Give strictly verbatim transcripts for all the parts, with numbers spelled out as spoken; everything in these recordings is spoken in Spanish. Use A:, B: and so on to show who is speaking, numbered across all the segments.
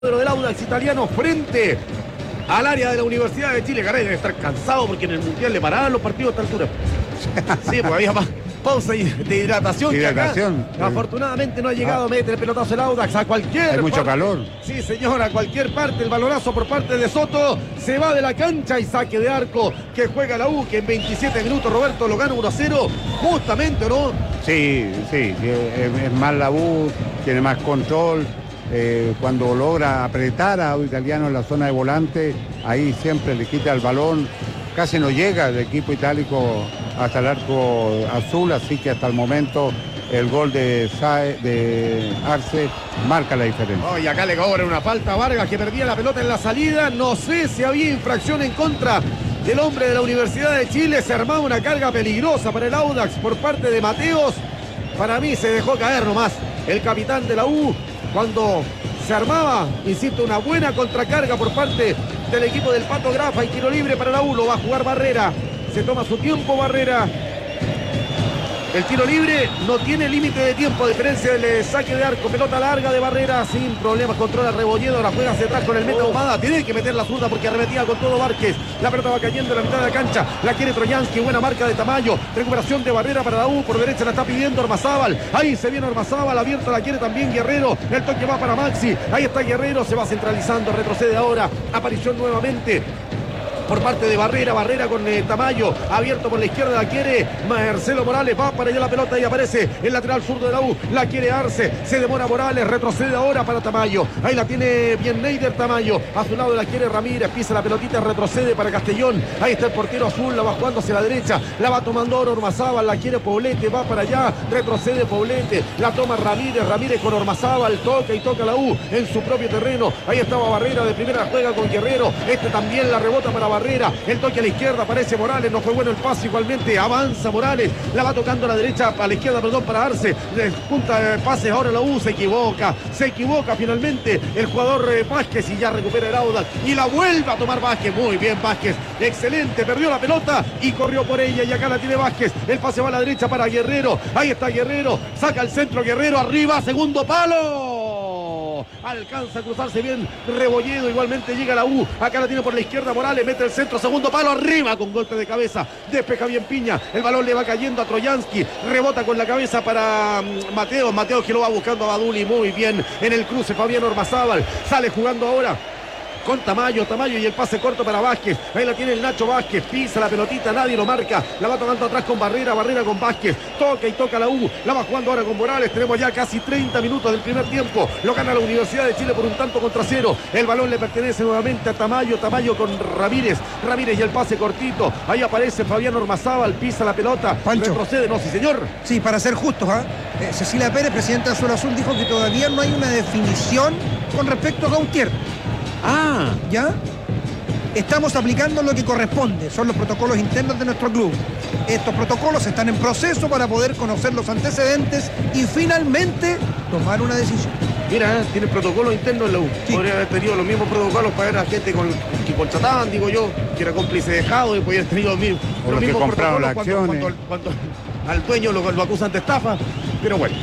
A: del Audax Italiano frente al área de la Universidad de Chile. Garay debe estar cansado porque en el Mundial le paraban los partidos a esta altura. Sí, pues había más pausa y de hidratación.
B: Hidratación.
A: Que acá, afortunadamente no ha llegado a meter el pelotazo el Audax a cualquier
B: Hay mucho
A: parte.
B: calor.
A: Sí, señor, a cualquier parte. El balonazo por parte de Soto. Se va de la cancha y saque de arco que juega la U, que en veintisiete minutos Roberto lo gana uno a cero. Justamente, ¿no?
B: Sí, sí, es, es más la U, tiene más control. Eh, cuando logra apretar a Italiano en la zona de volante, ahí siempre le quita el balón, casi no llega el equipo itálico hasta el arco azul, así que hasta el momento el gol de, Sae, de Arce marca la diferencia.
A: Oh, y acá le cobra una falta a Vargas, que perdía la pelota en la salida. No sé si había infracción en contra del hombre de la Universidad de Chile. Se armaba una carga peligrosa para el Audax por parte de Mateos. Para mí se dejó caer nomás el capitán de la U cuando se armaba, insisto, una buena contracarga por parte del equipo del Pato Grafa. Y tiro libre para la U, lo va a jugar Barrera. Se toma su tiempo Barrera. El tiro libre no tiene límite de tiempo, a diferencia del saque de arco. Pelota larga de Barrera, sin problemas, controla Rebolledo, la juega hacia atrás con el meta Humada. Tiene que meter la zurda porque arremetía con todo Várquez. La pelota va cayendo en la mitad de la cancha, la quiere Troyansky, buena marca de Tamayo. Recuperación de Barrera para la U, por derecha la está pidiendo Ormazábal. Ahí se viene Ormazábal, abierta la quiere también Guerrero. El toque va para Maxi, ahí está Guerrero, se va centralizando, retrocede ahora. Aparición nuevamente por parte de Barrera, Barrera con eh, Tamayo, abierto por la izquierda, la quiere Marcelo Morales, va para allá la pelota y aparece el lateral zurdo de la U, la quiere Arce, se demora Morales, retrocede ahora para Tamayo, ahí la tiene bien Neider Tamayo, a su lado la quiere Ramírez, pisa la pelotita, retrocede para Castellón, ahí está el portero azul, la va jugando hacia la derecha, la va tomando Ormazábal, la quiere Poblete, va para allá, retrocede Poblete, la toma Ramírez, Ramírez con Ormazábal, toca y toca la U en su propio terreno, ahí estaba Barrera de primera, juega con Guerrero, este también la rebota para Barrera. El toque a la izquierda, aparece Morales, no fue bueno el pase, igualmente avanza Morales, la va tocando a la derecha, a la izquierda, perdón, para Arce, punta pases ahora la U, se equivoca, se equivoca finalmente el jugador eh, Vázquez y ya recupera el Audax y la vuelve a tomar Vázquez, muy bien Vázquez, excelente, perdió la pelota y corrió por ella y acá la tiene Vázquez, el pase va a la derecha para Guerrero, ahí está Guerrero, saca el centro Guerrero, arriba, segundo palo. Alcanza a cruzarse bien Rebolledo, igualmente llega la U, acá la tiene por la izquierda Morales, mete el centro, segundo palo, arriba con golpe de cabeza, despeja bien Piña, el balón le va cayendo a Troyansky, rebota con la cabeza para Mateo, Mateo que lo va buscando a Baduli, muy bien en el cruce Fabián Ormazábal, sale jugando ahora con Tamayo, Tamayo y el pase corto para Vázquez, ahí la tiene el Nacho Vázquez, pisa la pelotita, nadie lo marca, la va tocando atrás con Barrera, Barrera con Vázquez, toca y toca la U, la va jugando ahora con Morales, tenemos ya casi treinta minutos del primer tiempo, lo gana la Universidad de Chile por un tanto contra cero, el balón le pertenece nuevamente a Tamayo, Tamayo con Ramírez, Ramírez y el pase cortito, ahí aparece Fabián Ormazábal, pisa la pelota,
C: Pancho.
A: retrocede, no, sí señor.
C: Sí, para ser justos, ¿eh? Eh, Cecilia Pérez, presidenta de Azul Azul, dijo que todavía no hay una definición con respecto a Gautier.
A: Ah,
C: ¿Ya? Estamos aplicando lo que corresponde, son los protocolos internos de nuestro club. Estos protocolos están en proceso para poder conocer los antecedentes y finalmente tomar una decisión.
A: mira, tiene protocolo interno en la U.
C: Sí.
A: Podría haber tenido los mismos protocolos para ver a gente con, que contrataban, digo yo, que era cómplice de Jado y podía haber tenido los mismos,
B: O
A: los
B: los que
A: mismos
B: compraron las
A: protocolos cuando,
B: acciones.
A: cuando, cuando al dueño lo, lo acusan de estafa, pero bueno.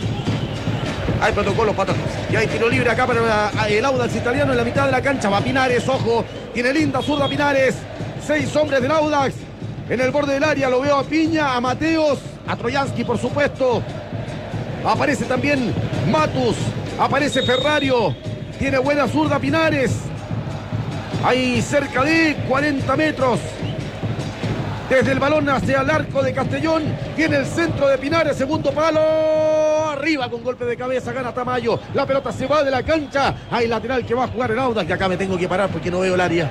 A: Hay protocolos para otras cosas. Y hay tiro libre acá para el Audax Italiano en la mitad de la cancha. Va Pinares, ojo. Tiene linda zurda Pinares. Seis hombres del Audax. En el borde del área lo veo a Piña, a Mateos, a Troyansky, por supuesto. Aparece también Matus. Aparece Ferrario. Tiene buena zurda Pinares. Hay cerca de cuarenta metros. Desde el balón hacia el arco de Castellón. Tiene el centro de Pinares. Segundo palo. Arriba con golpe de cabeza. Gana Tamayo. La pelota se va de la cancha. Hay lateral que va a jugar el Audax. Y acá me tengo que parar porque no veo el área.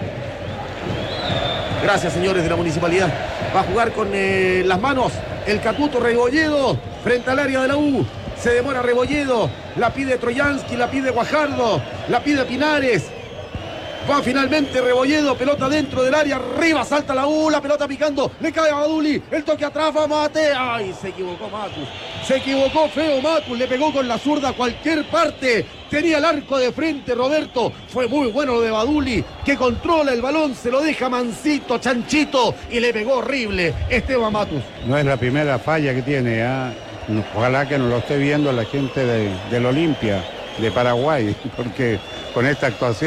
A: Gracias, señores de la municipalidad. Va a jugar con eh, las manos el Catuto Rebolledo frente al área de la U. Se demora Rebolledo. La pide Troyansky. La pide Guajardo. La pide Pinares. Va finalmente Rebolledo, pelota dentro del área, arriba salta la U, la pelota picando, le cae a Baduli, el toque atrás va Mate, ay, se equivocó Matus, se equivocó feo Matus, le pegó con la zurda a cualquier parte, tenía el arco de frente Roberto, fue muy bueno lo de Baduli, que controla el balón, se lo deja mansito, chanchito, y le pegó horrible Esteban Matus.
B: No es la primera falla que tiene, ¿eh? Ojalá que nos lo esté viendo la gente de, del Olimpia, de Paraguay, porque con esta actuación.